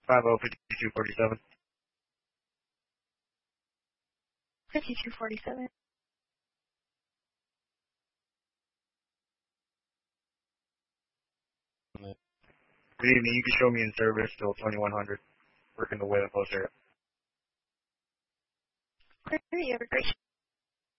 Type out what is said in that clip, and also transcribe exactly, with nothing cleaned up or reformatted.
five oh fifty-two forty-seven. fifty-two forty-seven. Good evening. You can show me in service till twenty-one hundred. Working the way up area. Great. You have a great